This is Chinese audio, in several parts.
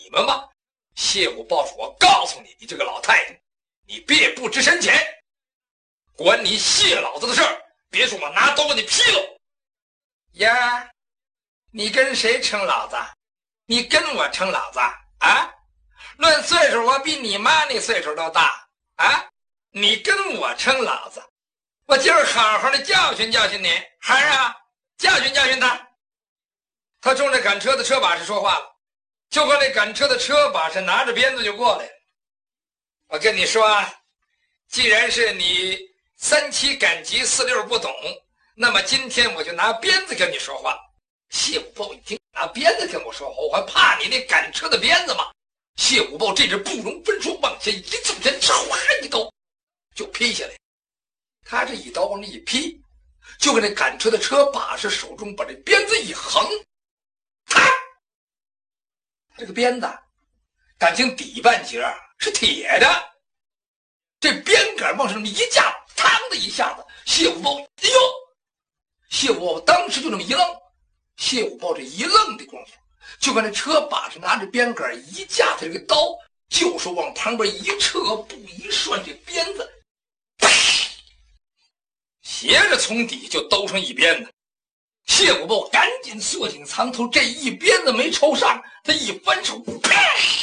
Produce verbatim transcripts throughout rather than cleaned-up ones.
你们吗？谢武豹说：“我告诉你，你这个老太太，你别不知深浅，管你谢老子的事儿，别说我拿刀给你劈了。”呀，你跟谁称老子？你跟我称老子啊？论岁数，我比你妈那岁数都大啊！你跟我称老子，我今儿好好的教训教训你，孩儿啊，教训教训他。他冲着赶车的车把式说话了，就看那赶车的车把式拿着鞭子就过来了。我跟你说啊，既然是你三七赶集四六不懂，那么今天我就拿鞭子跟你说话。谢武豹一听拿鞭子跟我说话，我还怕你那赶车的鞭子吗？谢武豹这只不容分说，往下一纵身，唰一刀就劈下来。他这一刀往那一劈，就跟那赶车的车把式手中把这鞭子一横，他这个鞭子感情底半截是铁的，这鞭杆往上这么一架，嘡的一下子，谢武豹哎呦！谢武豹当时就这么一愣，谢武豹这一愣的功夫，就看这车把式拿着鞭杆一架，他这个刀就是往旁边一撤，不一涮，这鞭子斜着从底就兜上一鞭子。谢武豹赶紧缩紧藏头，这一鞭子没抽上，他一翻手，啪，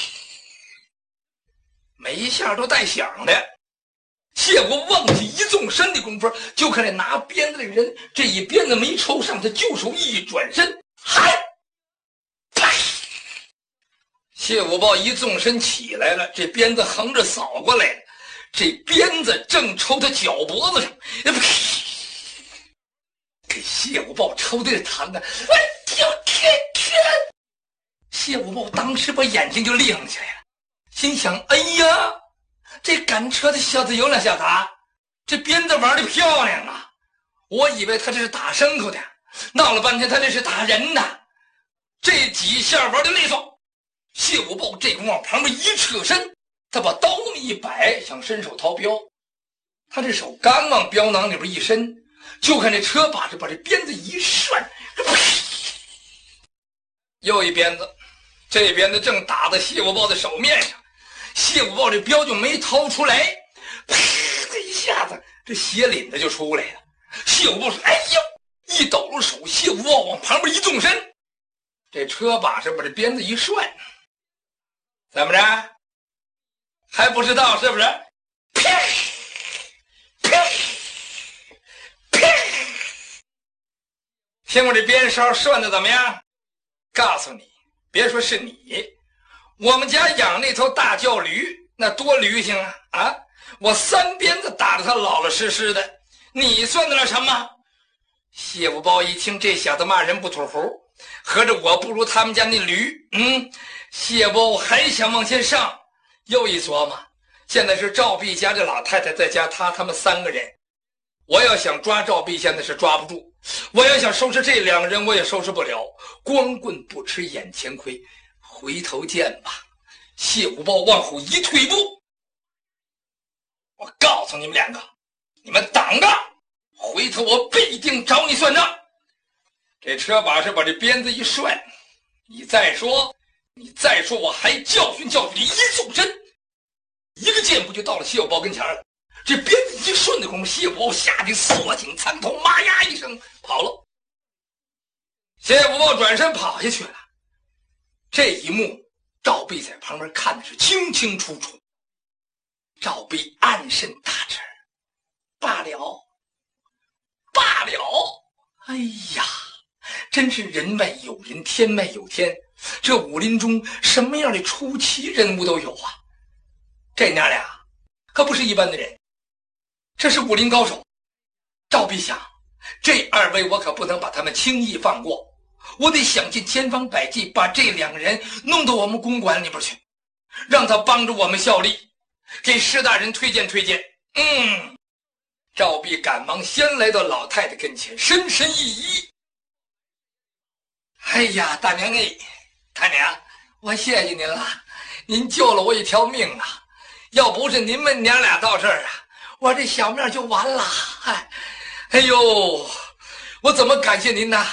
每一下都带响的。谢武忘记一纵身的功夫，就看这拿鞭子的人这一鞭子没抽上，他就手一转身，嗨，啪！谢武豹一纵身起来了，这鞭子横着扫过来了，这鞭子正抽他脚脖子上，给谢武豹抽的疼啊！我就天天！谢武豹当时把眼睛就亮起来了，心想：哎呀，这赶车的小子有两下子啊，这鞭子玩的漂亮啊！我以为他这是打牲口的，闹了半天他这是打人的，这几下玩的利索。谢武豹这功往旁边一侧身，他把刀那么一摆，想伸手掏镖。他这手刚往镖囊里边一伸，就看这车把着把这鞭子一涮，又一鞭子，这鞭子正打在谢武豹的手面上，谢武豹这镖就没掏出来，啪的一下子，这血领子就出来了。谢武豹说：“哎呦！”一抖了手，谢武豹往旁边一纵身，这车把式把这鞭子一涮，怎么着？还不知道是不是？啪啪啪！听我这鞭梢涮的怎么样？告诉你，别说是你，我们家养那头大叫驴，那多驴性啊！啊，我三鞭子打得他老老实实的，你算得了什么？谢武豹一听这小子骂人不吐胡，合着我不如他们家那驴。嗯，谢武豹还想往前上，又一琢磨，现在是赵壁家这老太太再加他，他们三个人，我要想抓赵壁现在是抓不住，我要想收拾这两个人我也收拾不了，光棍不吃眼前亏，回头见吧。谢武豹往后一退步，我告诉你们两个，你们挡着，回头我必定找你算账。这车把式把这鞭子一涮，你再说你再说我还教训教训你，一纵身一个箭步就到了谢武豹跟前了。这鞭子一顺的功夫，谢武豹吓得缩紧藏头，妈呀一声跑了。谢武豹转身跑下去了。这一幕赵壁在旁边看的是清清楚楚。赵壁暗甚大吃，罢了罢了，哎呀，真是人外有人，天外有天，这武林中什么样的出奇人物都有啊。这娘俩可不是一般的人，这是武林高手。赵壁想，这二位我可不能把他们轻易放过，我得想尽千方百计把这两个人弄到我们公馆里边去，让他帮着我们效力，给施大人推荐推荐。嗯，赵壁赶忙先来到老太太跟前，深深一揖：“哎呀，大娘哎，大娘，我谢谢您了，您救了我一条命啊！要不是您们娘俩到这儿啊，我这小命就完了。哎，哎呦，我怎么感谢您呢？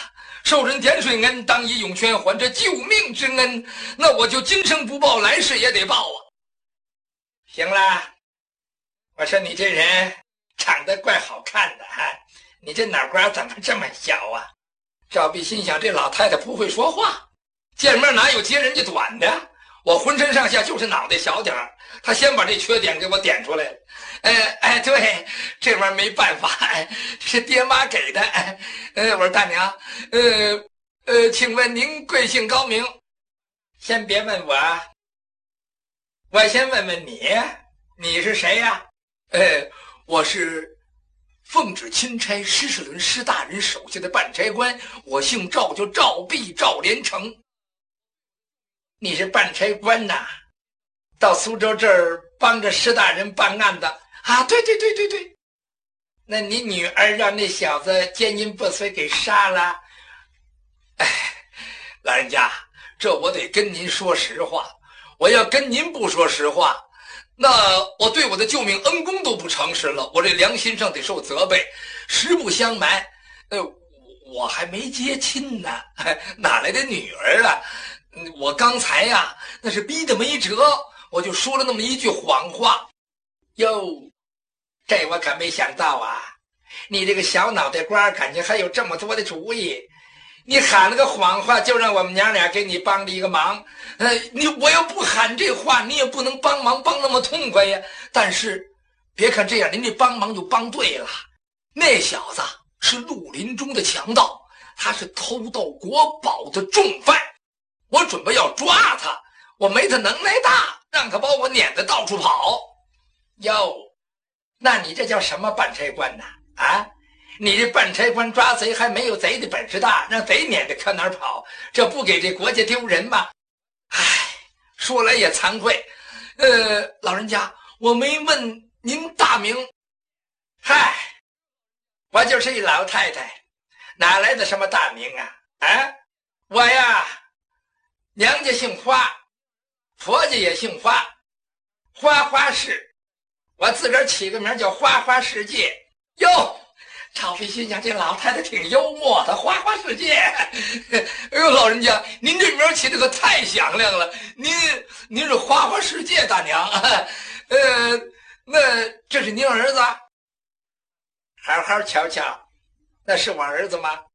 受人点水恩，当以涌泉还这救命之恩，那我就今生不报，来世也得报啊！行了，我说你这人长得怪好看的哈、啊，你这脑瓜怎么这么小啊？赵碧心想，这老太太不会说话，见面哪有接人家短的？我浑身上下就是脑袋小点儿，她先把这缺点给我点出来了。呃，哎，对，这玩意儿没办法，是爹妈给的。呃，我说大娘，呃呃，请问您贵姓高明？先别问我，我先问问你，你是谁呀？呃，我是奉旨钦差施世伦施大人手下的办差官，我姓赵，叫赵弼，赵连成。你是办差官呐？到苏州这儿帮着施大人办案的啊？对对对对对。那你女儿让那小子奸淫不遂给杀了？哎，老人家，这我得跟您说实话。我要跟您不说实话，那我对我的救命恩公都不诚实了，我这良心上得受责备。实不相瞒，呃，我还没接亲呢，哪来的女儿啊？我刚才呀、啊，那是逼得没辙，我就说了那么一句谎话。哟，这我可没想到啊！你这个小脑袋瓜，感情还有这么多的主意。你喊了个谎话，就让我们娘俩给你帮了一个忙。呃，你我要不喊这话，你也不能帮忙帮那么痛快呀。但是，别看这样，您这帮忙就帮对了。那小子是绿林中的强盗，他是偷盗国宝的重犯。我准备要抓他，我没他能耐大，让他把我撵得到处跑。哟，那你这叫什么办差官呢？啊，你这办差官抓贼还没有贼的本事大，让贼撵得看哪儿跑，这不给这国家丢人吗？唉，说来也惭愧，呃，老人家，我没问您大名。嗨，我就是一老太太，哪来的什么大名啊？啊，我呀。娘家姓花，婆家也姓花，花花世，我自个儿起个名叫花花世界。哟，赵飞心想这老太太挺幽默的，花花世界。哎呦，老人家，您这名起的可太响亮了，您您是花花世界大娘。呃，那这是您儿子？好好瞧瞧，那是我儿子吗？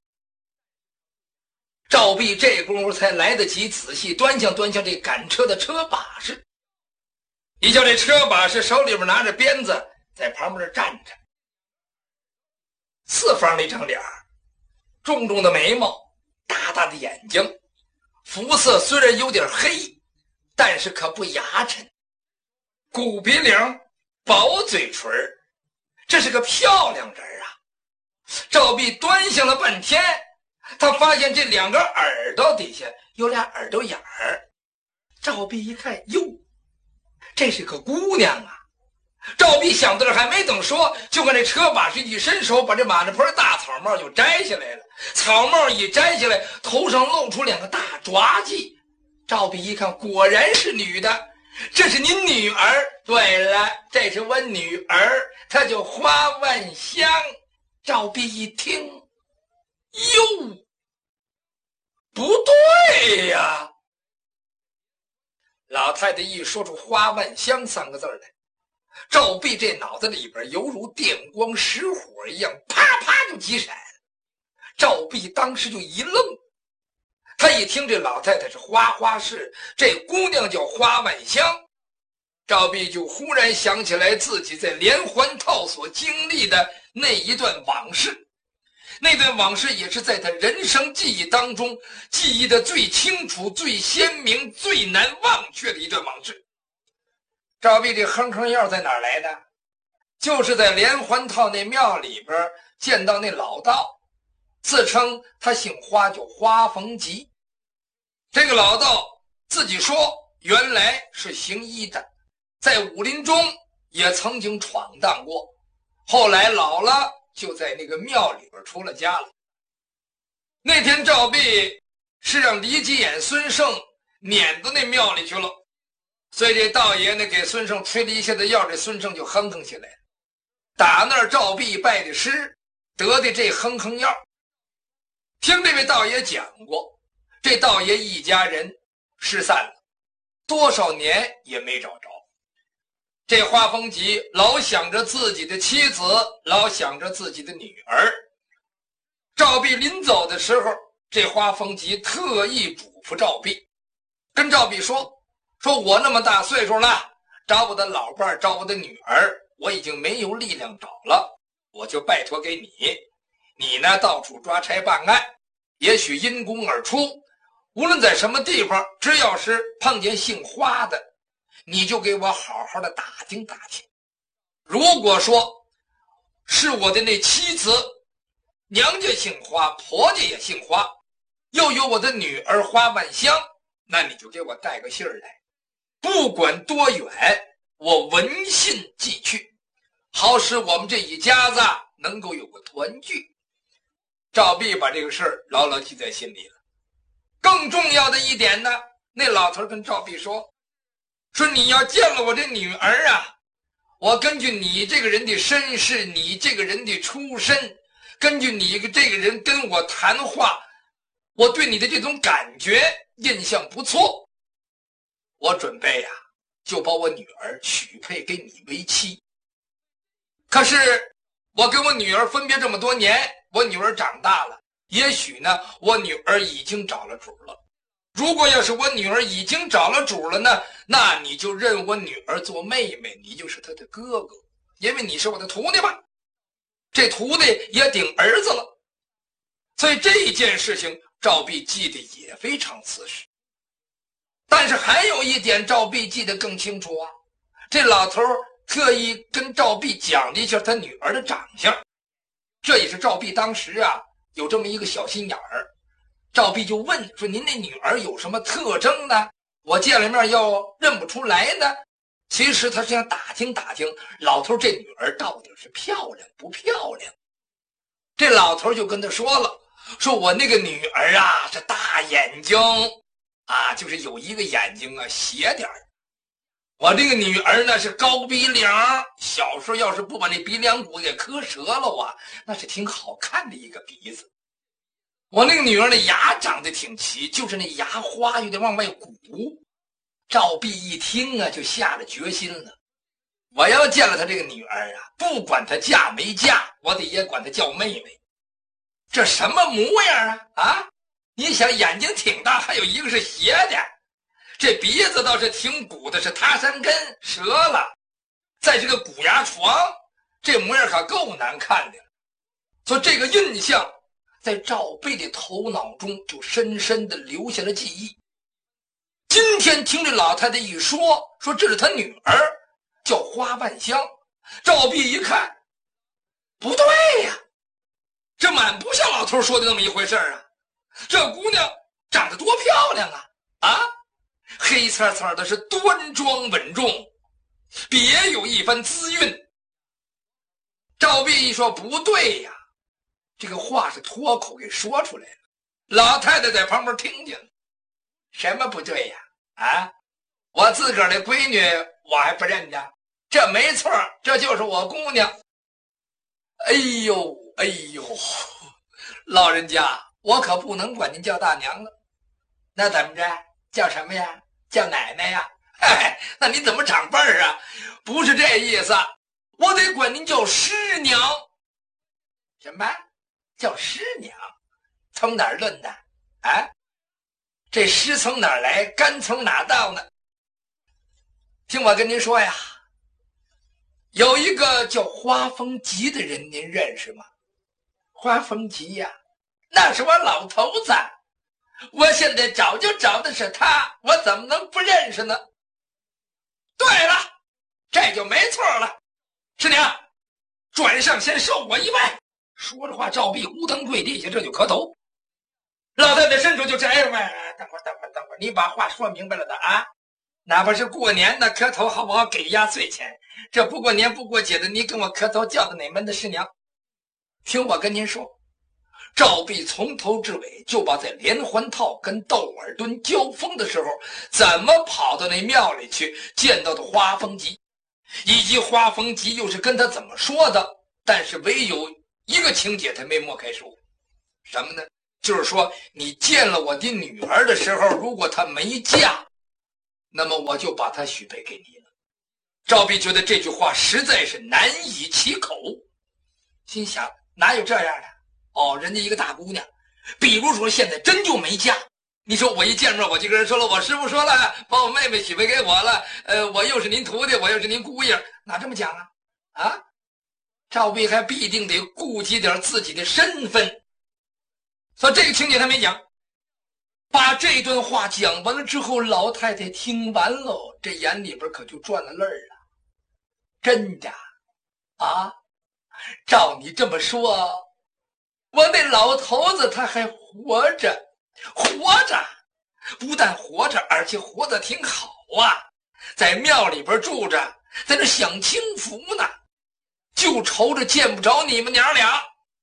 赵弼这功夫才来得及仔细端详端详这赶车的车把式，一叫这车把式手里边拿着鞭子，在旁边站着，四方的一张脸，重重的眉毛，大大的眼睛，肤色虽然有点黑，但是可不牙碜，骨鼻梁，薄嘴唇，这是个漂亮人啊！赵弼端详了半天，他发现这两个耳朵底下有俩耳朵眼儿。赵弼一看，哟，这是个姑娘啊！赵弼想到这还没等说，就看这车把式一伸手，把这马那坡大草帽就摘下来了。草帽一摘下来，头上露出两个大抓髻。赵弼一看，果然是女的。这是您女儿？对了，这是我女儿，她叫花万香。赵弼一听，哟，不对呀！老太太一说出花万香三个字来，赵弼这脑子里边犹如电光石火一样，啪啪就急闪。赵弼当时就一愣，他一听这老太太是花花氏，这姑娘叫花万香，赵弼就忽然想起来自己在连环套所经历的那一段往事。那段往事也是在他人生记忆当中记忆的最清楚、最鲜明、最难忘却的一段往事。赵弼这哼哼药在哪儿来的？就是在连环套那庙里边见到那老道，自称他姓花，叫花逢吉。这个老道自己说原来是行医的，在武林中也曾经闯荡过，后来老了就在那个庙里边出了家了。那天赵弼是让李继衍、孙胜撵到那庙里去了，所以这道爷呢给孙胜吹了一下子药，这孙胜就哼哼起来了。打那儿赵弼拜的师，得的这哼哼药。 听这位道爷讲过，这道爷一家人失散了，多少年也没找着。这花风吉老想着自己的妻子，老想着自己的女儿。赵弼临走的时候，这花风吉特意嘱咐赵弼，跟赵弼说：“说我那么大岁数了，找我的老伴儿，找我的女儿，我已经没有力量找了，我就拜托给你。你呢，到处抓差办案，也许因公而出。无论在什么地方，只要是碰见姓花的，你就给我好好的打听打听。如果说是我的那妻子，娘家姓花，婆家也姓花，又有我的女儿花万香，那你就给我带个信儿来，不管多远，我闻信即去，好使我们这一家子能够有个团聚。”赵弼把这个事儿牢牢记在心里了。更重要的一点呢，那老头跟赵弼说：“说你要见了我这女儿啊，我根据你这个人的身世，你这个人的出身，根据你这个人跟我谈话，我对你的这种感觉印象不错，我准备呀、啊，就把我女儿许配给你为妻。可是我跟我女儿分别这么多年，我女儿长大了，也许呢，我女儿已经找了主了。如果要是我女儿已经找了主了呢，那你就认我女儿做妹妹，你就是她的哥哥，因为你是我的徒弟嘛。这徒弟也顶儿子了。”所以这一件事情赵弼记得也非常瓷实。但是还有一点赵弼记得更清楚啊，这老头特意跟赵弼讲了一下他女儿的长相，这也是赵弼当时啊有这么一个小心眼儿。赵弼就问说：“您那女儿有什么特征呢？我见了面要认不出来呢？”其实他是想打听打听老头这女儿到底是漂亮不漂亮。这老头就跟他说了，说我那个女儿啊是大眼睛啊，就是有一个眼睛啊斜点儿。我这个女儿呢是高鼻梁，小时候要是不把那鼻梁骨给磕折了啊，那是挺好看的一个鼻子。我那个女儿的牙长得挺齐，就是那牙花有点往外鼓。赵弼一听啊，就下了决心了，我要见了他这个女儿啊，不管她嫁没嫁，我得也管她叫妹妹。这什么模样啊？啊，你想眼睛挺大，还有一个是斜的，这鼻子倒是挺鼓的，是塌山根折了，在这个骨牙床，这模样可够难看的。所以这个印象在赵弼的头脑中就深深地留下了记忆。今天听这老太太一说，说这是他女儿叫花万香，赵弼一看不对呀，这满不像老头说的那么一回事啊！这姑娘长得多漂亮啊！啊，黑擦擦的，是端庄稳重，别有一番姿韵。赵弼一说不对呀，这个话是脱口给说出来了。老太太在旁边听见了，什么不对呀？啊，我自个儿的闺女我还不认得？这没错，这就是我姑娘。哎呦哎呦，老人家，我可不能管您叫大娘了，那怎么着？叫什么呀？叫奶奶呀？哎，那你怎么长辈儿啊？不是这意思，我得管您叫师娘。什么？叫师娘？从哪儿论的？啊？这师从哪儿来，干从哪到呢？听我跟您说呀，有一个叫花风吉的人，您认识吗？花风吉呀，那是我老头子，我现在早就找的是他，我怎么能不认识呢？对了，这就没错了。师娘，转上先受我一拜。说着话，赵弼咕腾跪地下，这就磕头。老太太伸手就摘上来，等会儿等会儿等会儿，你把话说明白了的啊！哪怕是过年的磕头好不好？给压岁钱，这不过年不过节的，你跟我磕头叫的哪门的师娘？听我跟您说，赵弼从头至尾就把在连环套跟窦尔敦交锋的时候，怎么跑到那庙里去见到的花风吉，以及花风吉又是跟他怎么说的，但是唯有一个情节他没摸开手，什么呢？ 就是说你见了我的女儿的时候，如果她没嫁，那么我就把她许配给你了。赵弼觉得这句话实在是难以启口，心想哪有这样的？哦，人家一个大姑娘，比如说现在真就没嫁，你说我一见面我就跟人说了，我师傅说了，把我妹妹许配给我了，呃，我又是您徒弟，我又是您姑爷，哪这么讲啊？啊，赵弼还必定得顾及点自己的身份，所以这个情节他没讲。把这段话讲完了之后，老太太听完喽，这眼里边可就转了泪儿了。真的啊？照你这么说，我那老头子他还活着，活着，不但活着，而且活得挺好啊，在庙里边住着，在那享清福呢，就愁着见不着你们娘俩。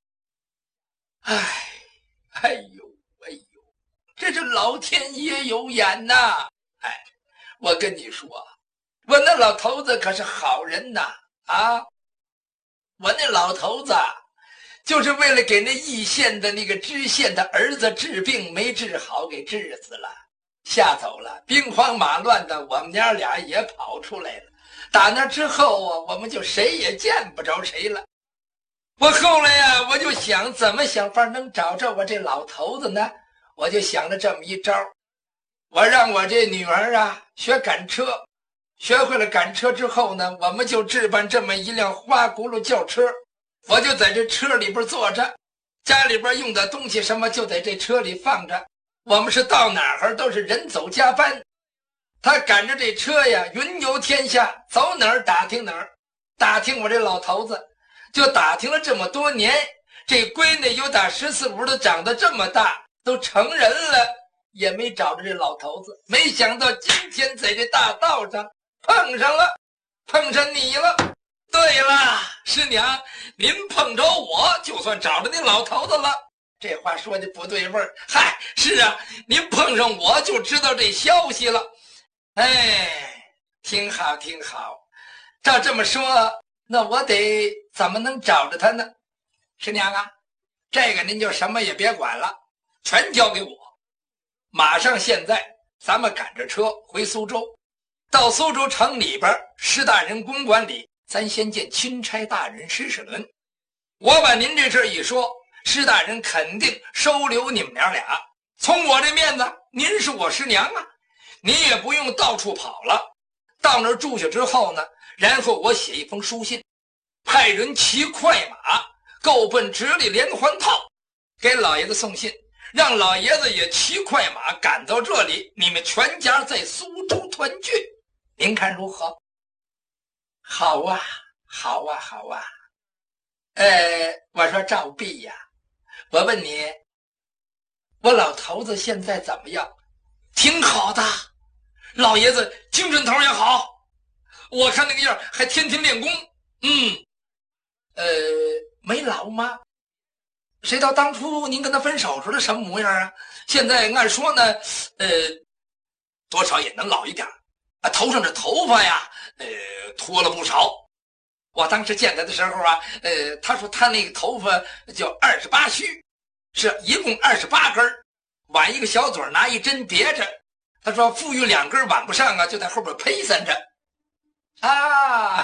哎，哎呦，哎呦，这是老天爷有眼呐！哎，我跟你说，我那老头子可是好人呐！啊，我那老头子就是为了给那义县的那个知县的儿子治病没治好，给治死了，吓走了，兵荒马乱的，我们娘俩也跑出来了。打那之后啊，我们就谁也见不着谁了。我后来呀、啊，我就想怎么想法能找着我这老头子呢？我就想了这么一招，我让我这女儿啊学赶车，学会了赶车之后呢，我们就置办这么一辆花轱辘轿车，我就在这车里边坐着，家里边用的东西什么就在这车里放着。我们是到哪儿都是人走家班，他赶着这车呀，云游天下，走哪儿打听哪儿，打听我这老头子，就打听了这么多年，这闺女有打十四五的长得这么大，都成人了，也没找着这老头子。没想到今天在这大道上碰上了，碰上你了。对了，师娘，您碰着我，就算找着您老头子了。这话说的不对味儿。嗨，是啊，您碰上我就知道这消息了。哎，挺好挺好。照这么说，那我得怎么能找着他呢？师娘啊，这个您就什么也别管了，全交给我。马上现在咱们赶着车回苏州，到苏州城里边施大人公馆里，咱先见钦差大人施世伦。我把您这事一说，施大人肯定收留你们娘俩。从我这面子，您是我师娘啊，您也不用到处跑了。到那儿住下之后呢，然后我写一封书信，派人骑快马够奔直隶连环套，给老爷子送信，让老爷子也骑快马赶到这里，你们全家在苏州团聚。您看如何？好啊，好啊，好啊。呃，我说赵弼呀，我问你，我老头子现在怎么样？挺好的，老爷子精神头也好，我看那个样还天天练功。嗯，呃，没老吗？谁道当初您跟他分手时的什么模样啊？现在按说呢，呃，多少也能老一点啊，头上这头发呀，呃，脱了不少。我当时见他的时候啊，呃，他说他那个头发叫二十八须，是一共二十八根，挽一个小嘴拿一针别着。他说富裕两根挽不上啊，就在后边披散着。啊，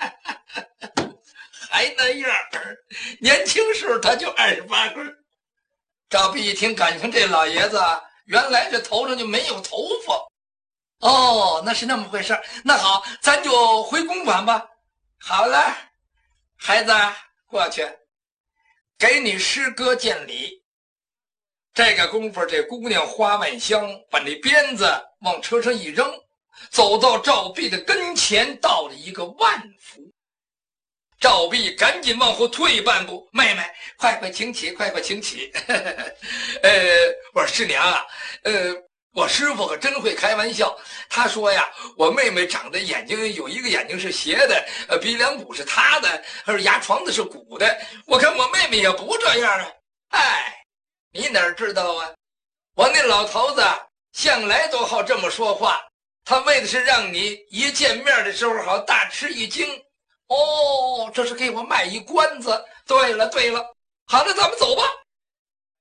还那样，年轻时候他就二十八根。赵弼一听，感情这老爷子原来这头上就没有头发。哦，那是那么回事。那好，咱就回公馆吧。好了，孩子，过去给你师哥见礼。这个功夫，这姑娘花万香把那鞭子往车上一扔，走到赵弼的跟前，到了一个万福。赵弼赶紧往后退半步，妹妹，快快请起，快快请起。呃，我说师娘啊，呃，我师傅可真会开玩笑。他说呀，我妹妹长得眼睛有一个眼睛是斜的，呃，鼻梁骨是塌的，还是牙床子是鼓的。我看我妹妹也不这样啊。哎，你哪知道啊？我那老头子向来都好这么说话，他为的是让你一见面的时候好大吃一惊。哦，这是给我卖一关子。对了对了，好了，咱们走吧。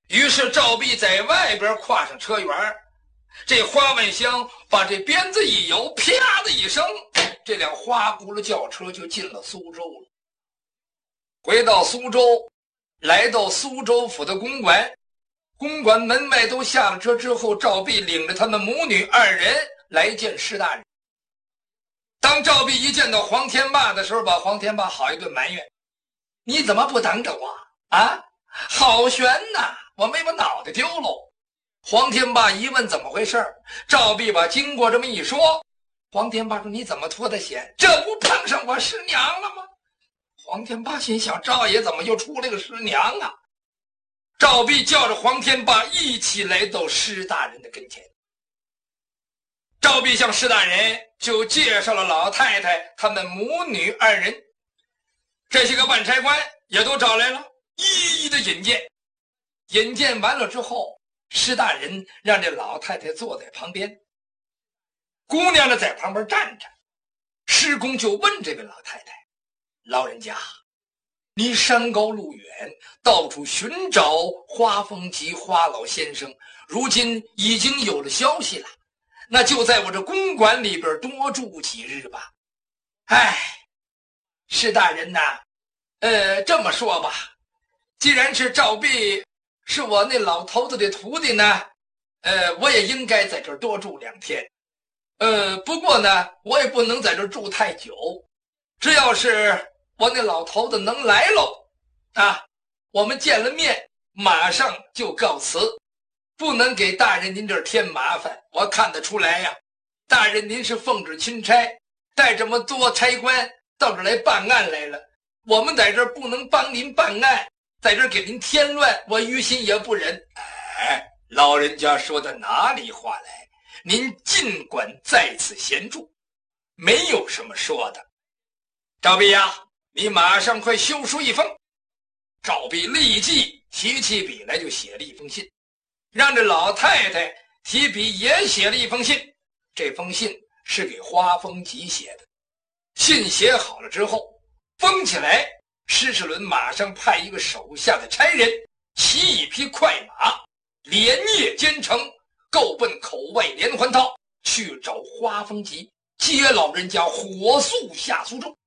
于是赵壁在外边跨上车辕，这花万香把这鞭子一摇，啪的一声，这辆花轱辘轿车就进了苏州了。回到苏州，来到苏州府的公馆，公馆门外都下了车之后，赵壁领着他们母女二人来见施大人。当赵壁一见到黄天霸的时候，把黄天霸好一顿埋怨：你怎么不等着我啊？好悬呐，我没把脑袋丢喽。黄天霸一问怎么回事，赵壁把经过这么一说，黄天霸说：你怎么脱的险？这不碰上我师娘了吗？黄天霸心想：赵爷怎么又出来个师娘啊？赵壁叫着黄天霸一起来到施大人的跟前。赵壁向施大人就介绍了老太太他们母女二人，这些个万差官也都找来了，一一的引荐。引荐完了之后，施大人让这老太太坐在旁边，姑娘呢在旁边站着。施公就问这位老太太：老人家，你山高路远，到处寻找花风集花老先生，如今已经有了消息了，那就在我这公馆里边多住几日吧。哎，施大人呐，呃，这么说吧，既然是赵壁是我那老头子的徒弟呢，呃，我也应该在这儿多住两天。呃，不过呢，我也不能在这儿住太久。只要是我那老头子能来喽，啊，我们见了面，马上就告辞，不能给大人您这儿添麻烦。我看得出来呀，大人您是奉旨钦差，带这么多差官到这儿来办案来了，我们在这儿不能帮您办案，在这儿给您添乱，我于心也不忍。哎，老人家说的哪里话来？您尽管在此闲住，没有什么说的。赵壁呀，你马上快修书一封。赵壁立即提起笔来就写了一封信，让这老太太提笔也写了一封信。这封信是给花风集写的。信写好了之后，封起来，施世伦马上派一个手下的差人骑一匹快马，连夜兼程，够奔口外连环套去找花风集，接老人家火速下苏州。